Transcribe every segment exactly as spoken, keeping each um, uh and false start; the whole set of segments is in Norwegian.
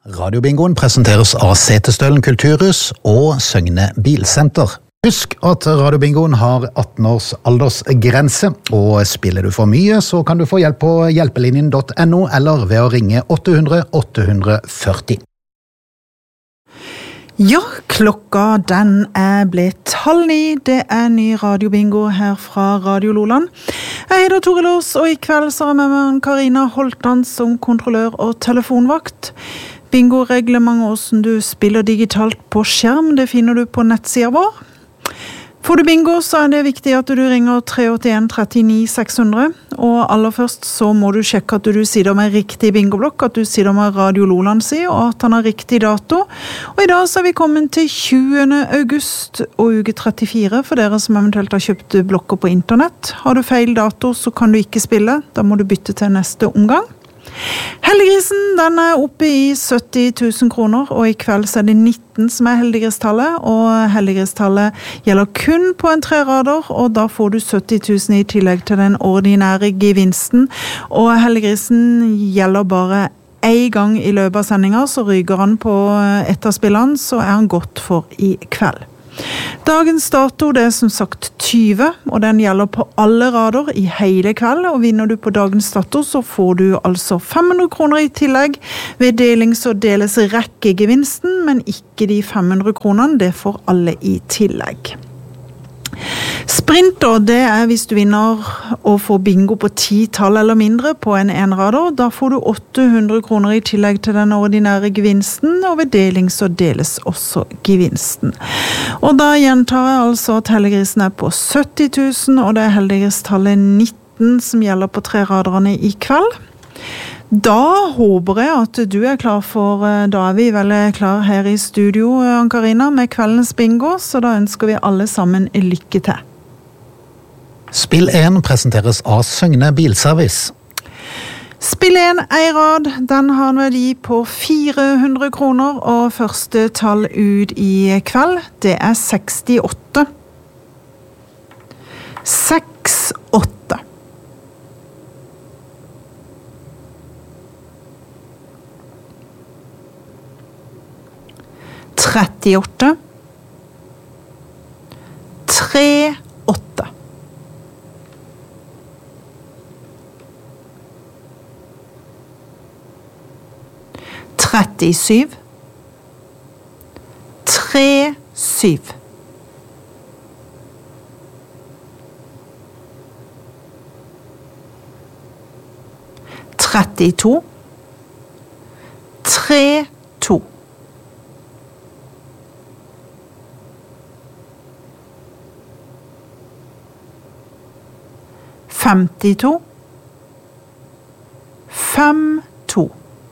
Radiobingoen presenteres av Setesdølen Kulturhus og Søgne Bilsenter. Husk at Radiobingoen har atten års aldersgrense, og spiller du for mye, så kan du få hjelp på hjelpelinjen punktum no eller ved å ringe åtte hundre åtte hundre førti. Ja, klokka den er blitt halv ni. Det er ny radiobingo her fra Radio Loland. Jeg heter Tore Lås, og i kveld så har jeg med meg Karina Holtan som kontrollør og telefonvakt. Bingo-reglement og hvordan du spiller digitalt på skjerm, det finner du på nettsiden vår. Får du bingo, så er det viktig at du ringer tre åtte en tre ni seks hundre, og aller først så må du sjekke at du sitter med riktig bingoblokk, at du sitter med Radio Loland si, og at han har riktig dato. Og i dag så er vi kommet til tjuende august og uke trettifire, for dere som eventuelt har kjøpt blokker på internett. Har du feil dato, så kan du ikke spille, da må du bytte til neste omgang. Heldiggrisen, den er oppe i sytti tusen kroner, og i kveld så er det nitten som er heldiggristallet, og heldiggristallet gjelder kun på en tre rader, og da får du sytti tusen i tillegg til den ordinære gevinsten, og heldiggrisen gjelder bare en gang i løpet av sendingen, så ryger han på et av spillene, så er han godt for i kveld. Dagens dato det er som sagt tyve, og den gjelder på alle rader i hele kveld, og vinner du på dagens dato så får du altså fem hundre kroner i tillegg. Ved deling så deles rekkegevinsten, men ikke de fem hundre kronene, det får alle i tillegg. Sprinter, det er hvis du vinner og får bingo på ti tall eller mindre på en enrader, da får du åtte hundre kroner i tillegg til den ordinære gevinsten, og ved deling så deles også gevinsten. Og da gjentar jeg altså at heldiggrisen er på sytti tusen, og det er heldiggristallet nitten som gjelder på tre raderne i kveld. Da håper jeg at du er klar for, da er vi vel klar her i studio, Ann-Karina, med kveldens bingo, så da ønsker vi alle sammen lykke til. Spill en presenteres av Søgne Bilservice. Spill en eirad, den har en verdi på fire hundre kroner, og første tall ut i kveld, det er sekstiåtte. sekstiåtte. trettiåtte. treåtte. trettisyv. tresyv. trettito. treto. femtito. femto.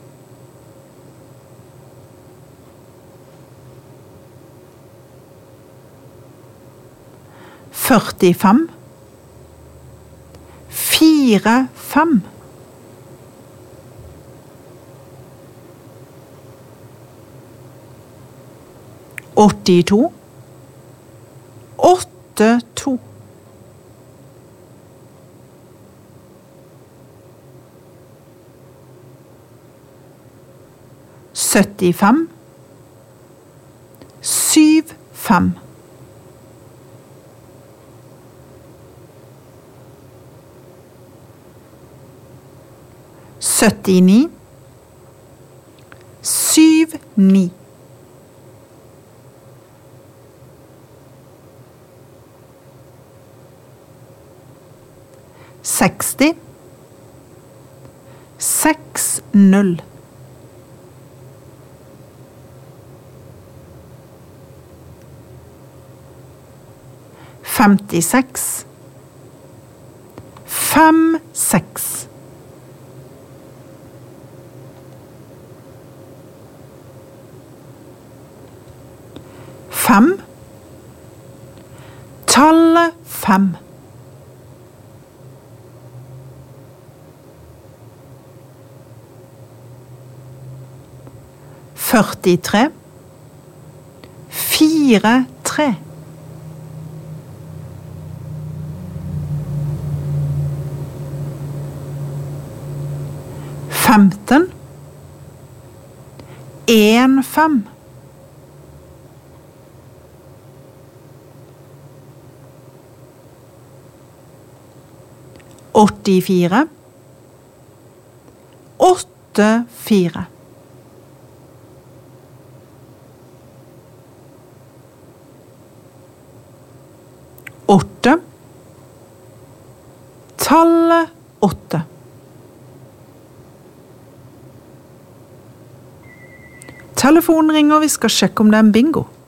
førtifem. fire fem. åttito. åtte to. syttifem. syv fem. syttini. syv ni. seksti. seks null. femtiseks. fem seks. fem. Tallet fem. førtitre. Fire tre. femten. en fem. åttifire. åtte fire. åtte. Tallet åtte. Telefonen ringer, vi skal sjekke om det er en bingo.